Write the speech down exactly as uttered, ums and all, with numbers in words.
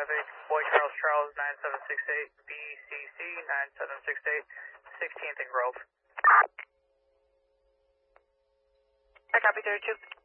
traffic, Boy Charles Charles nine seven six eight, B C C nine seven six eight, sixteenth and Grove. I copy thirty-two.